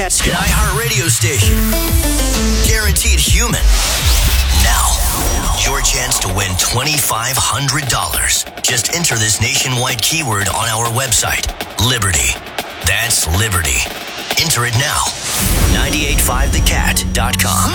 An iHeart radio station. Guaranteed human. Now, your chance to win $2,500. Just enter this nationwide keyword on our website, Liberty. That's Liberty. Enter it now. 985thecat.com.